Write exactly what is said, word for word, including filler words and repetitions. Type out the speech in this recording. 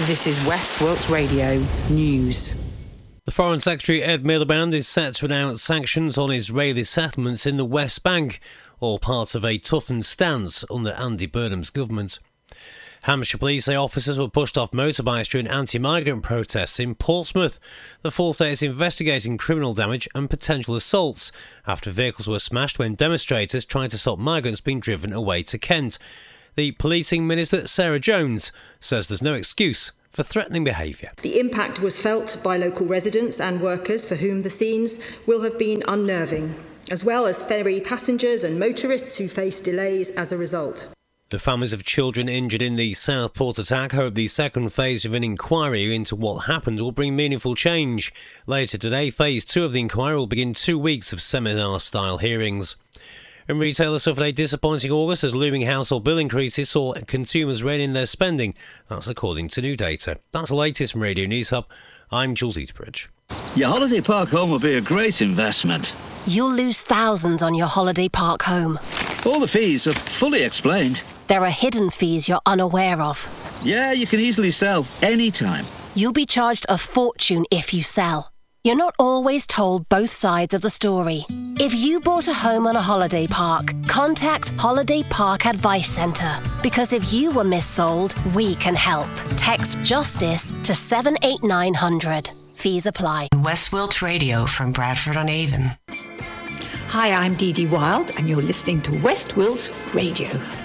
This is West Wilts Radio News. The Foreign Secretary Ed Miliband is set to announce sanctions on Israeli settlements in the West Bank, all part of a toughened stance under Andy Burnham's government. Hampshire police say officers were pushed off motorbikes during anti-migrant protests in Portsmouth. The force say it's investigating criminal damage and potential assaults after vehicles were smashed when demonstrators tried to stop migrants being driven away to Kent. The Policing Minister, Sarah Jones, says there's no excuse for threatening behaviour. The impact was felt by local residents and workers for whom the scenes will have been unnerving, as well as ferry passengers and motorists who face delays as a result. The families of children injured in the Southport attack hope the second phase of an inquiry into what happened will bring meaningful change. Later today, phase two of the inquiry will begin two weeks of seminar-style hearings. And retailers suffered a disappointing August as looming household bill increases saw consumers rein in their spending. That's according to new data. That's the latest from Radio News Hub. I'm Jules Eatbridge. Your holiday park home will be a great investment. You'll lose thousands on your holiday park home. All the fees are fully explained. There are hidden fees you're unaware of. Yeah, you can easily sell anytime. You'll be charged a fortune if you sell. You're not always told both sides of the story. If you bought a home on a holiday park, contact Holiday Park Advice Centre. Because if you were missold, we can help. Text JUSTICE to seven eight nine hundred. Fees apply. West Wilts Radio from Bradford on Avon. Hi, I'm Dee Dee Wild, and you're listening to West Wilts Radio.